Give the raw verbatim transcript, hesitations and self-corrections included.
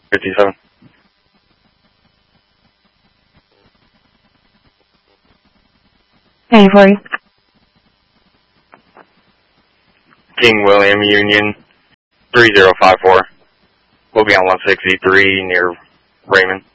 fifty-seven. Hey, for you. King William Union, three zero five four. We'll be on one sixty-three near Raymond.